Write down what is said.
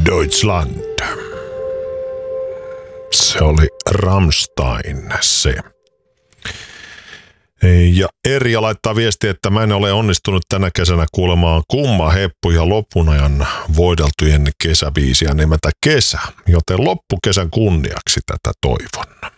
Deutschland. Se oli Rammstein se. Ja Erja laittaa viestiä, että mä en ole onnistunut tänä kesänä kuulemaan Kumma, Heppu ja lopun ajan voideltujen kesäbiisiä nimeltä Kesä, joten loppukesän kunniaksi tätä toivon.